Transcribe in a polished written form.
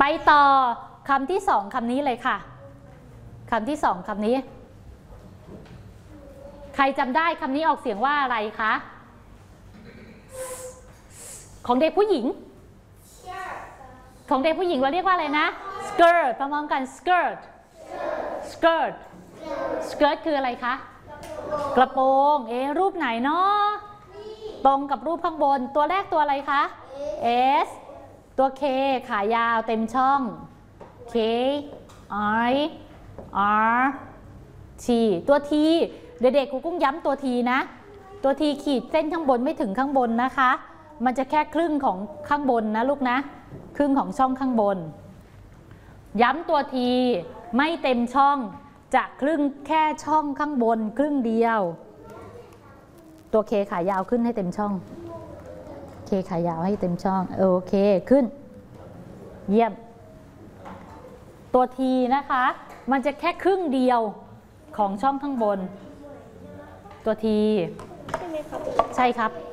ต่อคำที่สองคำนี้เลยค่ะคำที่สองคำนี้ใครจำได้คำนี้ออกเสียงว่าอะไรคะของเด็กผู้หญิงของเด็กผู้หญิงเราเรียกว่าอะไรนะ skirt ประมองกัน skirt skirt skirt คืออะไรคะกระโปรงรูปไหนเนาะตรงกับรูปข้างบนตัวแรกตัวอะไรคะ S ตัว K ขายาวเต็มช่อง K I R T ตัว T เด็กๆครูกุ้งย้ำตัว T นะตัว T ขีดเส้นข้างบนไม่ถึงข้างบนนะคะมันจะแค่ครึ่งของข้างบนนะลูกนะครึ่งของช่องข้างบนย้ำตัว T ไม่เต็มช่องจะครึ่งแค่ช่องข้างบนครึ่งเดียวตัว K ขายาวขึ้นให้เต็มช่อง K ขายาวให้เต็มช่องโอเคขึ้นเยี่ยมตัว T นะคะมันจะแค่ครึ่งเดียวของช่องข้างบนตัว T ใช่ไหมครับใช่ครับ